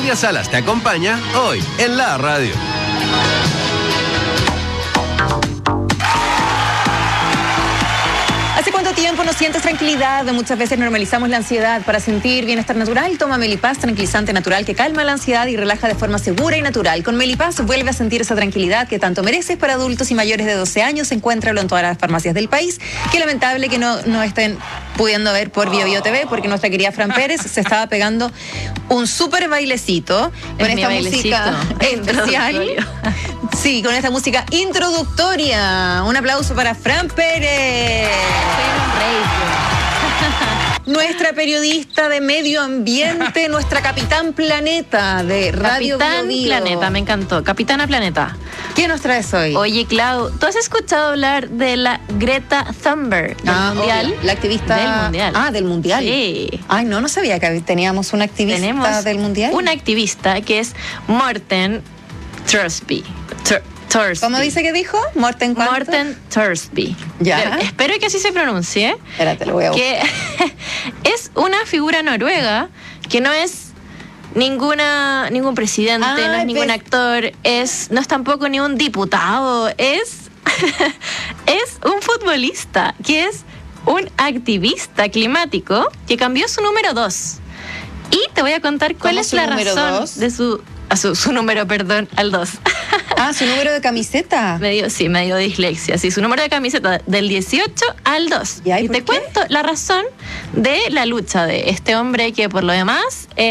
Claudia Salas te acompaña hoy en la radio. ¿Hace cuánto tiempo no sientes tranquilidad? Muchas veces normalizamos la ansiedad. Para sentir bienestar natural, toma Melipaz, tranquilizante natural que calma la ansiedad y relaja de forma segura y natural. Con Melipaz vuelve a sentir esa tranquilidad que tanto mereces. Para adultos y mayores de 12 años, encuéntralo en todas las farmacias del país. Qué lamentable que no estén pudiendo ver por Bio TV, porque nuestra querida Fran Pérez se estaba pegando un súper bailecito con esta música especial. Sí, con esta música introductoria. Un aplauso para Fran Pérez. Nuestra periodista de medio ambiente, nuestra Capitán Planeta de Radio Capitán Bio Bio. Planeta, me encantó. Capitana Planeta. ¿Qué nos traes hoy? Oye, Clau, ¿tú has escuchado hablar de la Greta Thunberg del Mundial? Obvio. La activista del Mundial. Ah, del Mundial. Sí. Ay, no sabía que teníamos una activista del Mundial. Una activista que es Morten Thorsby. ¿Cómo dice que dijo? ¿Morten cuánto? Morten Thorsby. Ya. Espero que así se pronuncie. Espérate, lo voy a buscar. Que es una figura noruega que no es ningún presidente, no es ningún actor, no es tampoco ni un diputado, es un futbolista que es un activista climático que cambió su número 2. Y te voy a contar cuál es la razón de su número, perdón, al 2. Ah, su número de camiseta. Medio dislexia. Sí, su número de camiseta del 18 al 2. Y te cuento la razón de la lucha de este hombre que por lo demás